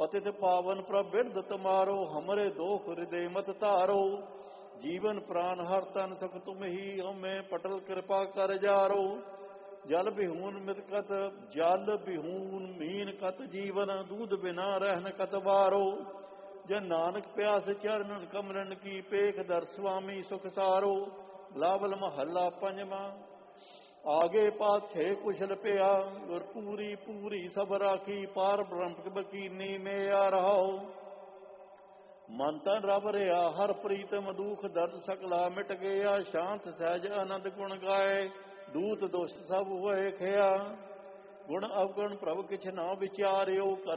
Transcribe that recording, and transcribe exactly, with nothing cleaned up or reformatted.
पतित पावन प्रबिरद तुम्हारो, हमरे दोख हृदय मत तारो। जीवन प्राण हर तन सुख तुम ही, हमें पटल कृपा कर जारो। जल बिहून मित कत जल बिहून मीन कत जीवन, दूध बिना रहन कत बारो। जन नानक प्यास चरणन कमरन की, पेख दर स्वामी सुख सारो। बिलावल महला पंजवा। आगे पाछे कुशल पिया, गुर पूरी पूरी सब राखी। पार ब्रह्म बकीनी में आ रहो, मन तन रब रिया हर प्रीतम। दुख दर्द सकला मिट गया, शांत सहज आनंद गुण गाए। दूत दुष्ट सब होए खया, गुण अवगुण प्रभ किछ ना विचारियो।